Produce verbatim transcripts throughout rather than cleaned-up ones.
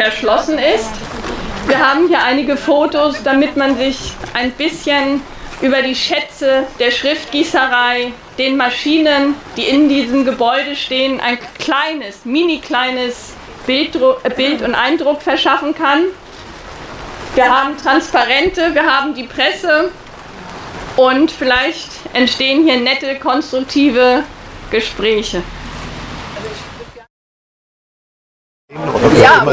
verschlossen ist. Wir haben hier einige Fotos, damit man sich ein bisschen über die Schätze der Schriftgießerei, den Maschinen, die in diesem Gebäude stehen, ein kleines, mini kleines Bild und Eindruck verschaffen kann. Wir haben Transparente, wir haben die Presse und vielleicht entstehen hier nette, konstruktive Gespräche. Ja,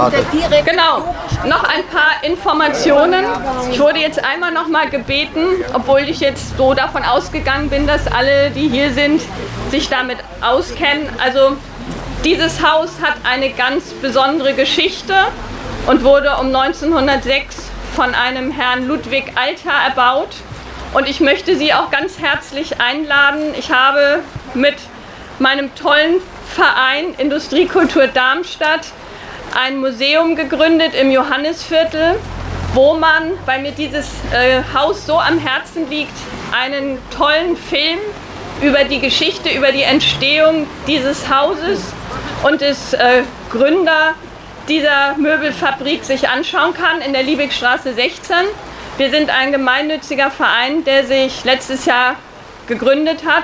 genau. Noch ein paar Informationen. Ich wurde jetzt einmal noch mal gebeten, obwohl ich jetzt so davon ausgegangen bin, dass alle, die hier sind, sich damit auskennen. Also dieses Haus hat eine ganz besondere Geschichte und wurde um neunzehnhundertsechs von einem Herrn Ludwig Alter erbaut. Und ich möchte Sie auch ganz herzlich einladen. Ich habe mit meinem tollen Verein Industriekultur Darmstadt ein Museum gegründet im Johannisviertel, wo man, weil mir dieses äh, Haus so am Herzen liegt, einen tollen Film über die Geschichte, über die Entstehung dieses Hauses und des äh, Gründer dieser Möbelfabrik sich anschauen kann in der Liebigstraße sechzehn. Wir sind ein gemeinnütziger Verein, der sich letztes Jahr gegründet hat.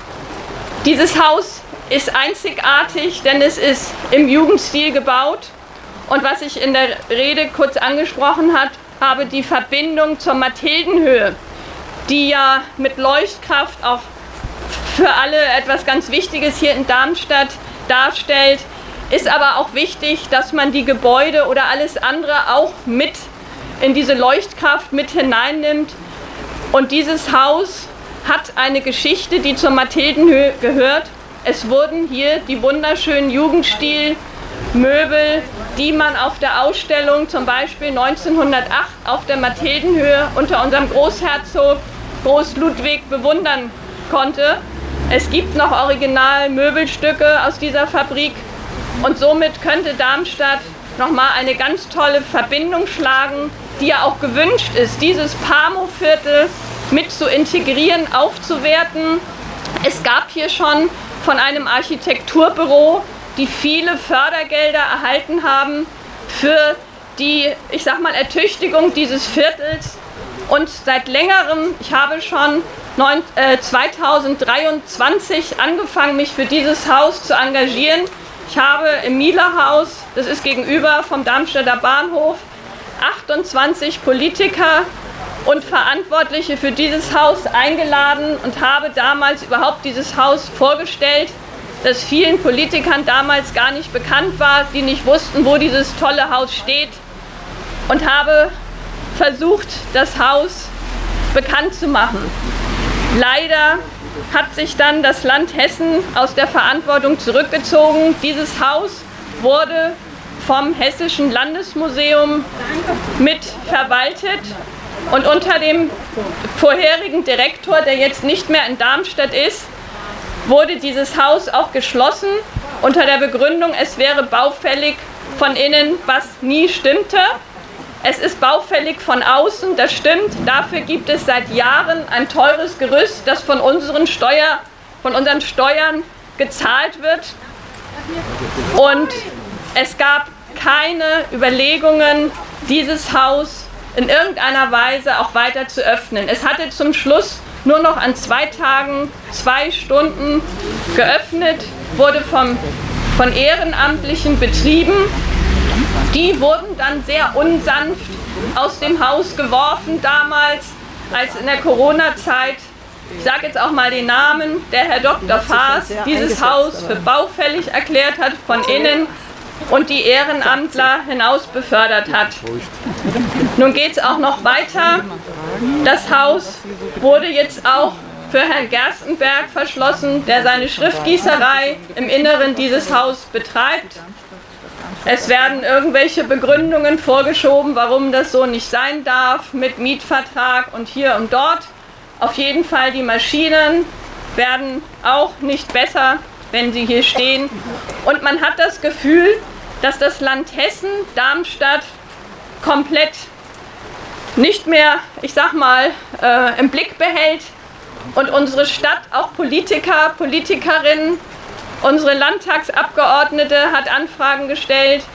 Dieses Haus ist einzigartig, denn es ist im Jugendstil gebaut. Und was ich in der Rede kurz angesprochen hat, habe, die Verbindung zur Mathildenhöhe, die ja mit Leuchtkraft auch für alle etwas ganz Wichtiges hier in Darmstadt darstellt, ist aber auch wichtig, dass man die Gebäude oder alles andere auch mit in diese Leuchtkraft mit hineinnimmt. Und dieses Haus hat eine Geschichte, die zur Mathildenhöhe gehört. Es wurden hier die wunderschönen Jugendstilmöbel, die man auf der Ausstellung zum Beispiel neunzehnhundertacht auf der Mathildenhöhe unter unserem Großherzog Groß Ludwig bewundern konnte. Es gibt noch original Möbelstücke aus dieser Fabrik und somit könnte Darmstadt nochmal eine ganz tolle Verbindung schlagen, die ja auch gewünscht ist, dieses Pamo-Viertel mit zu integrieren, aufzuwerten. Es gab hier schon von einem Architekturbüro, die viele Fördergelder erhalten haben für die, ich sag mal, Ertüchtigung dieses Viertels. Und seit längerem, ich habe schon zweitausenddreiundzwanzig angefangen, mich für dieses Haus zu engagieren. Ich habe im Miele-Haus, das ist gegenüber vom Darmstädter Bahnhof, achtundzwanzig Politiker und Verantwortliche für dieses Haus eingeladen und habe damals überhaupt dieses Haus vorgestellt, das vielen Politikern damals gar nicht bekannt war, die nicht wussten, wo dieses tolle Haus steht, und habe versucht, das Haus bekannt zu machen. Leider hat sich dann das Land Hessen aus der Verantwortung zurückgezogen. Dieses Haus wurde vom Hessischen Landesmuseum mit verwaltet und unter dem vorherigen Direktor, der jetzt nicht mehr in Darmstadt ist, wurde dieses Haus auch geschlossen unter der Begründung, es wäre baufällig von innen, was nie stimmte. Es ist baufällig von außen, das stimmt. Dafür gibt es seit Jahren ein teures Gerüst, das von unseren, Steuer, von unseren Steuern gezahlt wird. Und es gab keine Überlegungen, dieses Haus in irgendeiner Weise auch weiter zu öffnen. Es hatte zum Schluss nur noch an zwei Tagen, zwei Stunden geöffnet, wurde vom, von Ehrenamtlichen betrieben. Die wurden dann sehr unsanft aus dem Haus geworfen damals, als in der Corona-Zeit, ich sage jetzt auch mal den Namen, der Herr Doktor Faas dieses Haus für baufällig erklärt hat von innen und die Ehrenamtler hinaus befördert hat. Nun geht es auch noch weiter. Das Haus wurde jetzt auch für Herrn Gerstenberg verschlossen, der seine Schriftgießerei im Inneren dieses Haus betreibt. Es werden irgendwelche Begründungen vorgeschoben, warum das so nicht sein darf, mit Mietvertrag und hier und dort. Auf jeden Fall, die Maschinen werden auch nicht besser, wenn sie hier stehen. Und man hat das Gefühl, dass das Land Hessen, Darmstadt, komplett nicht mehr, ich sag mal, äh, im Blick behält und unsere Stadt, auch Politiker, Politikerinnen, unsere Landtagsabgeordnete hat Anfragen gestellt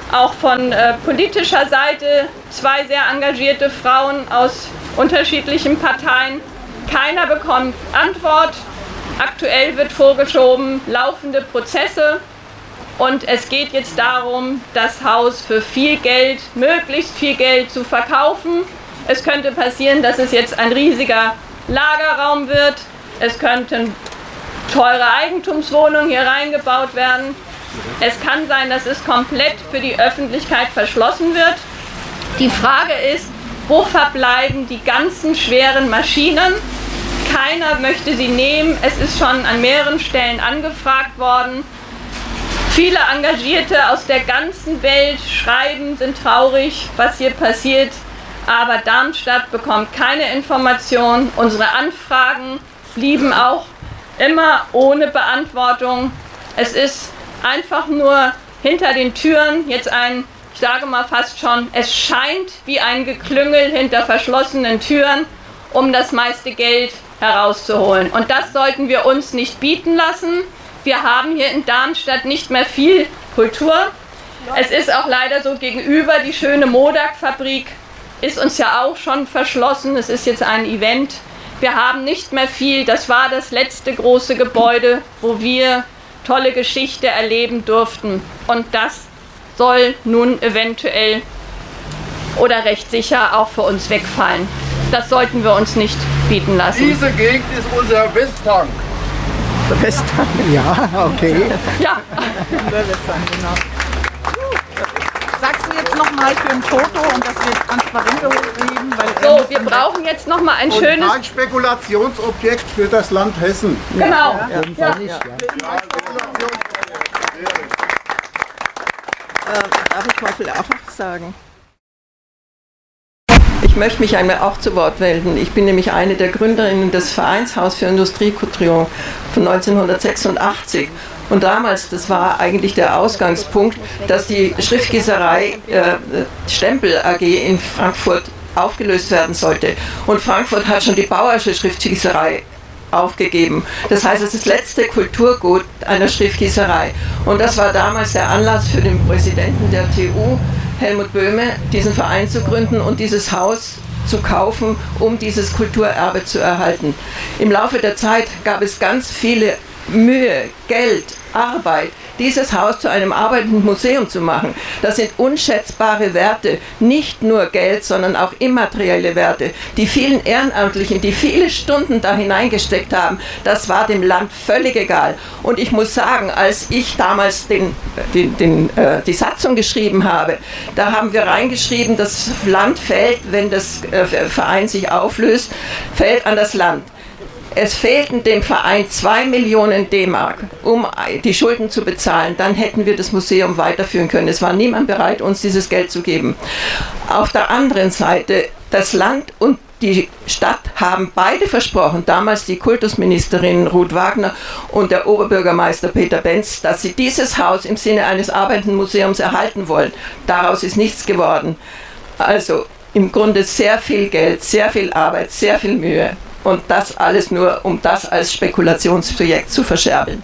auch von äh, politischer Seite zwei sehr engagierte Frauen aus unterschiedlichen Parteien. Keiner bekommt Antwort. Aktuell wird vorgeschoben, laufende Prozesse. Und es geht jetzt darum, das Haus für viel Geld, möglichst viel Geld zu verkaufen. Es könnte passieren, dass es jetzt ein riesiger Lagerraum wird. Es könnten teure Eigentumswohnungen hier reingebaut werden. Es kann sein, dass es komplett für die Öffentlichkeit verschlossen wird. Die Frage ist, wo verbleiben die ganzen schweren Maschinen? Keiner möchte sie nehmen. Es ist schon an mehreren Stellen angefragt worden. Viele Engagierte aus der ganzen Welt schreiben, sind traurig, was hier passiert. Aber Darmstadt bekommt keine Information. Unsere Anfragen blieben auch immer ohne Beantwortung. Es ist einfach nur hinter den Türen jetzt ein, ich sage mal fast schon, es scheint wie ein Geklüngel hinter verschlossenen Türen, um das meiste Geld herauszuholen. Und das sollten wir uns nicht bieten lassen. Wir haben hier in Darmstadt nicht mehr viel Kultur. Es ist auch leider so, gegenüber die schöne Modak-Fabrik ist uns ja auch schon verschlossen. Es ist jetzt ein Event. Wir haben nicht mehr viel. Das war das letzte große Gebäude, wo wir tolle Geschichte erleben durften. Und das soll nun eventuell oder recht sicher auch für uns wegfallen. Das sollten wir uns nicht bieten lassen. Diese Gegend ist unser Westtank. Der Westtank, ja, okay. Ja. Sagst du jetzt nochmal für ein Foto und dass wir Transparente hochheben? Weil So, wir brauchen jetzt noch mal ein Und schönes... kein Spekulationsobjekt für das Land Hessen. Genau. Ja, auf jeden Fall Ja. nicht, ja. Äh, darf ich mal vielleicht auch was sagen? Ich möchte mich einmal auch zu Wort melden. Ich bin nämlich eine der Gründerinnen des Vereins Haus für Industriekultur von neunzehnhundertsechsundachtzig. Und damals, das war eigentlich der Ausgangspunkt, dass die Schriftgießerei äh, Stempel A G in Frankfurt aufgelöst werden sollte. Und Frankfurt hat schon die Bauersche Schriftgießerei aufgegeben. Das heißt, es ist das letzte Kulturgut einer Schriftgießerei. Und das war damals der Anlass für den Präsidenten der T U, Helmut Böhme, diesen Verein zu gründen und dieses Haus zu kaufen, um dieses Kulturerbe zu erhalten. Im Laufe der Zeit gab es ganz viele Mühe, Geld, Arbeit, dieses Haus zu einem arbeitenden Museum zu machen. Das sind unschätzbare Werte, nicht nur Geld, sondern auch immaterielle Werte. Die vielen Ehrenamtlichen, die viele Stunden da hineingesteckt haben, das war dem Land völlig egal. Und ich muss sagen, als ich damals den, den, den, äh, die Satzung geschrieben habe, da haben wir reingeschrieben, das Land fällt, wenn das äh, Verein sich auflöst, fällt an das Land. Es fehlten dem Verein zwei Millionen D-Mark, um die Schulden zu bezahlen. Dann hätten wir das Museum weiterführen können. Es war niemand bereit, uns dieses Geld zu geben. Auf der anderen Seite, das Land und die Stadt haben beide versprochen, damals die Kultusministerin Ruth Wagner und der Oberbürgermeister Peter Benz, dass sie dieses Haus im Sinne eines arbeitenden Museums erhalten wollen. Daraus ist nichts geworden. Also im Grunde sehr viel Geld, sehr viel Arbeit, sehr viel Mühe. Und das alles nur, um das als Spekulationsprojekt zu verscherbeln.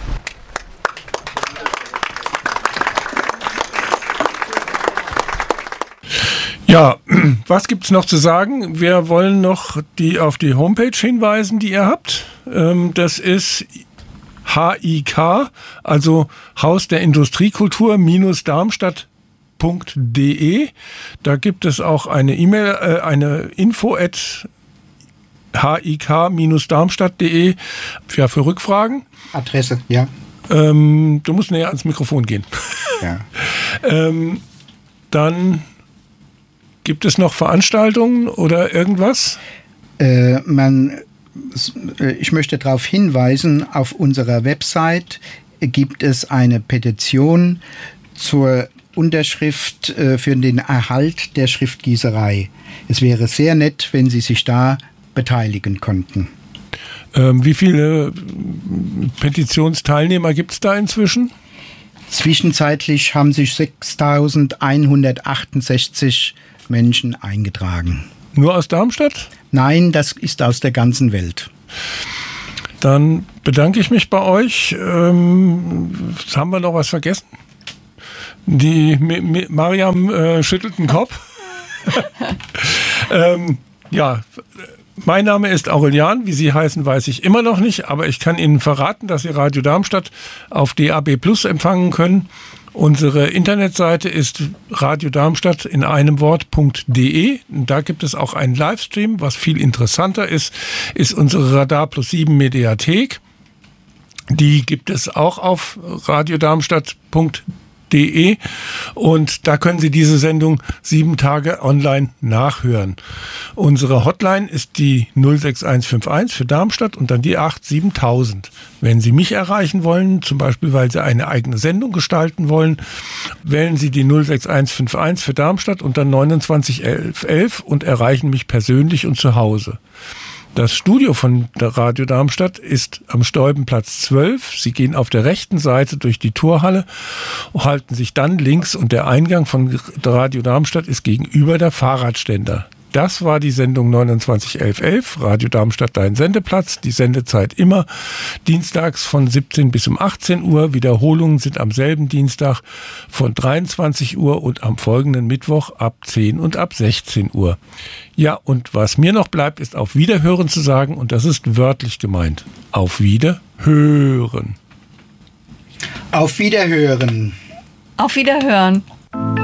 Ja, was gibt es noch zu sagen? Wir wollen noch die, auf die Homepage hinweisen, die ihr habt. Ähm, das ist H I K, also Haus der Industriekultur minus Darmstadt punkt de. Da gibt es auch eine E-Mail, äh, eine info at h i k minus darmstadt punkt de, ja, für Rückfragen. Adresse, ja. Ähm, du musst näher ans Mikrofon gehen. Ja. ähm, dann gibt es noch Veranstaltungen oder irgendwas? Äh, man, ich möchte darauf hinweisen, auf unserer Website gibt es eine Petition zur Unterschrift äh, für den Erhalt der Schriftgießerei. Es wäre sehr nett, wenn Sie sich da beteiligen konnten. Ähm, wie viele Petitionsteilnehmer gibt es da inzwischen? Zwischenzeitlich haben sich sechstausendeinhundertachtundsechzig Menschen eingetragen. Nur aus Darmstadt? Nein, das ist aus der ganzen Welt. Dann bedanke ich mich bei euch. Ähm, haben wir noch was vergessen? Die M- M- Mariam äh, schüttelt den Kopf. ähm, ja, mein Name ist Aurelian. Wie Sie heißen, weiß ich immer noch nicht, aber ich kann Ihnen verraten, dass Sie Radio Darmstadt auf D A B Plus empfangen können. Unsere Internetseite ist radiodarmstadt in einem Wort.de. Da gibt es auch einen Livestream. Was viel interessanter ist, ist unsere Radar Plus sieben Mediathek. Die gibt es auch auf radiodarmstadt punkt de und da können Sie diese Sendung sieben Tage online nachhören. Unsere Hotline ist die null sechs eins fünf eins für Darmstadt und dann die acht siebentausend. Wenn Sie mich erreichen wollen, zum Beispiel weil Sie eine eigene Sendung gestalten wollen, wählen Sie die null sechs eins fünf eins für Darmstadt und dann neunundzwanzig elf elf und erreichen mich persönlich und zu Hause. Das Studio von der Radio Darmstadt ist am Stolpenplatz zwölf. Sie gehen auf der rechten Seite durch die Torhalle, halten sich dann links und der Eingang von Radio Darmstadt ist gegenüber der Fahrradständer. Das war die Sendung neunundzwanzig elf elf, Radio Darmstadt, dein Sendeplatz. Die Sendezeit immer dienstags von siebzehn bis um achtzehn Uhr. Wiederholungen sind am selben Dienstag von dreiundzwanzig Uhr und am folgenden Mittwoch ab zehn und ab sechzehn Uhr. Ja, und was mir noch bleibt, ist auf Wiederhören zu sagen und das ist wörtlich gemeint. Auf Wiederhören. Auf Wiederhören. Auf Wiederhören.